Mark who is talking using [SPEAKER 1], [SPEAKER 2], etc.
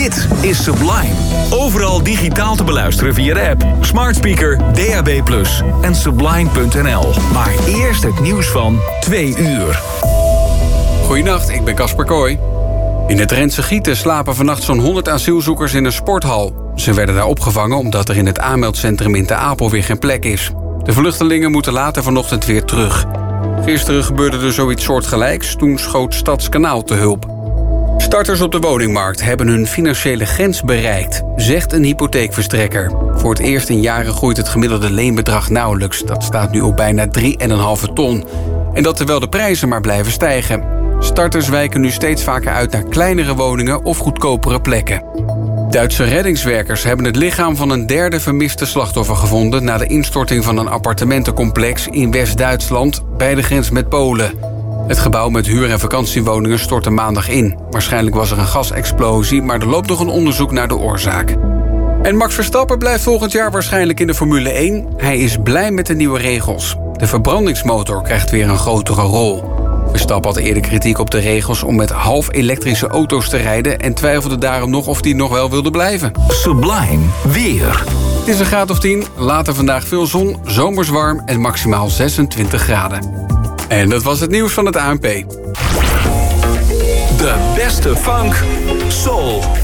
[SPEAKER 1] Dit is Sublime. Overal digitaal te beluisteren via de app, smart speaker, DAB+, en sublime.nl. Maar eerst het nieuws van 2 uur.
[SPEAKER 2] Goedenacht, ik ben Casper Kooi. In het Drentse Gieten slapen vannacht zo'n 100 asielzoekers in een sporthal. Ze werden daar opgevangen omdat er in het aanmeldcentrum in Ter Apel weer geen plek is. De vluchtelingen moeten later vanochtend weer terug. Gisteren gebeurde er zoiets soortgelijks, toen schoot Stadskanaal te hulp. Starters op de woningmarkt hebben hun financiële grens bereikt, zegt een hypotheekverstrekker. Voor het eerst in jaren groeit het gemiddelde leenbedrag nauwelijks. Dat staat nu op bijna 3,5 ton. En dat terwijl de prijzen maar blijven stijgen. Starters wijken nu steeds vaker uit naar kleinere woningen of goedkopere plekken. Duitse reddingswerkers hebben het lichaam van een derde vermiste slachtoffer gevonden na de instorting van een appartementencomplex in West-Duitsland bij de grens met Polen. Het gebouw met huur- en vakantiewoningen stortte maandag in. Waarschijnlijk was er een gasexplosie, maar er loopt nog een onderzoek naar de oorzaak. En Max Verstappen blijft volgend jaar waarschijnlijk in de Formule 1. Hij is blij met de nieuwe regels. De verbrandingsmotor krijgt weer een grotere rol. Verstappen had eerder kritiek op de regels om met half-elektrische auto's te rijden en twijfelde daarom nog of hij nog wel wilde blijven.
[SPEAKER 1] Sublime weer.
[SPEAKER 2] Het is een graad of 10, later vandaag veel zon, zomers warm en maximaal 26 graden. En dat was het nieuws van het ANP.
[SPEAKER 1] De beste funk, soul